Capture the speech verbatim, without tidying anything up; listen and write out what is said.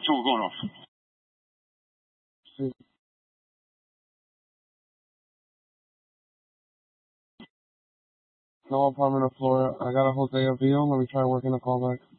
So we're going off. See. No apartment on Florida. I got a Jose Avila. Let me try working a callback.